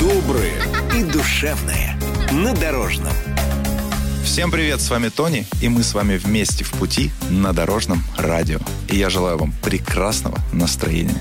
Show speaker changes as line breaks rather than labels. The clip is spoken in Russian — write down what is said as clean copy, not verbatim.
доброе и душевное на Дорожном.
Всем привет, с вами Тони, и мы с вами вместе в пути на Дорожном радио. И я желаю вам прекрасного настроения.